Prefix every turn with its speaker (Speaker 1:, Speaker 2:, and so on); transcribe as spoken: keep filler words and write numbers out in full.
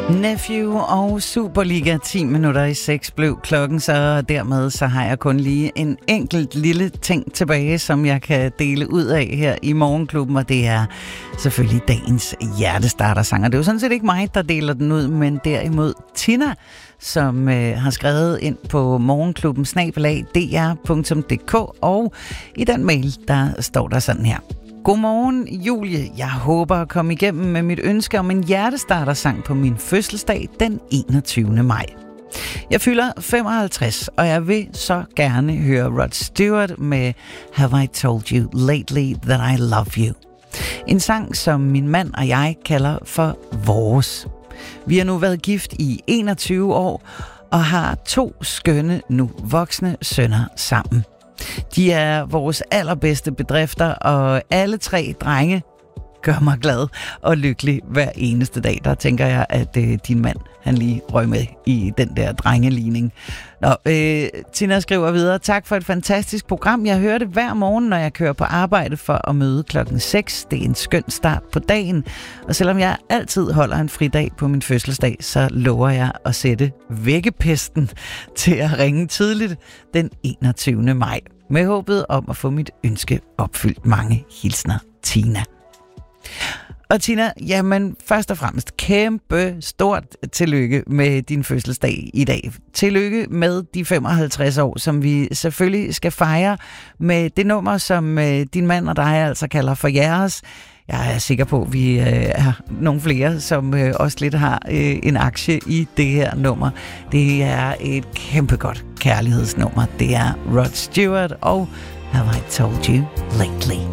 Speaker 1: Nephew og Superliga, ti minutter i seks blev klokken, så dermed så har jeg kun lige en enkelt lille ting tilbage, som jeg kan dele ud af her i Morgenklubben, og det er selvfølgelig dagens hjertestartersanger. Det er jo sådan set ikke mig, der deler den ud, men derimod Tina, som øh, har skrevet ind på morgenklubben snabel-a d r punktum d k, og i den mail, der står der sådan her. Godmorgen, Julie. Jeg håber at komme igennem med mit ønske om en hjertestartersang på min fødselsdag den enogtyvende maj. Jeg fylder femoghalvtreds, og jeg vil så gerne høre Rod Stewart med Have I Told You Lately That I Love You. En sang, som min mand og jeg kalder for vores. Vi har nu været gift i enogtyve år og har to skønne, nu voksne sønner sammen. De er vores allerbedste bedrifter, og alle tre drenge gør mig glad og lykkelig hver eneste dag. Der tænker jeg, at øh, din mand han lige røg med i den der drengeligning. Nå, øh, Tina skriver videre. Tak for et fantastisk program. Jeg hører det hver morgen, når jeg kører på arbejde for at møde klokken seks. Det er en skøn start på dagen. Og selvom jeg altid holder en fridag på min fødselsdag, så lover jeg at sætte vækkepesten til at ringe tidligt den enogtyvende maj. Med håbet om at få mit ønske opfyldt. Mange hilsner, Tina. Og Tina, jamen først og fremmest kæmpe stort tillykke med din fødselsdag i dag. Tillykke med de femoghalvtreds år, som vi selvfølgelig skal fejre med det nummer, som øh, din mand og dig altså kalder for jeres. Jeg er sikker på, at vi øh, er nogle flere, som øh, også lidt har øh, en aktie i det her nummer. Det er et kæmpe godt kærlighedsnummer. Det er Rod Stewart og Have I Told You Lately.